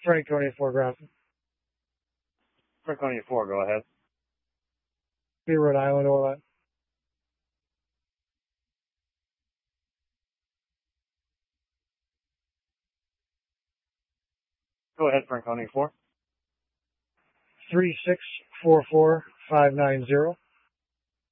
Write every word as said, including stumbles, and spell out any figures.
Franconia four, Grafton. Franconia four, go ahead. Be Rhode Island, Orland. Go ahead, Franconia four. Three six four four five nine zero.